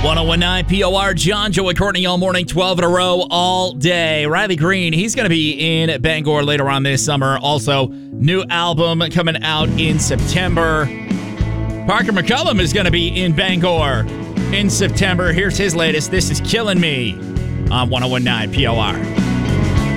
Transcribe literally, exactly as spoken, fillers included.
ten nineteen P O R, John, Joe, and Courtney all morning, twelve in a row, all day. Riley Green, he's going to be in Bangor later on this summer. Also, new album coming out in September. Parker McCullum is going to be in Bangor in September. Here's his latest. This is Killing Me on ten nineteen P O R.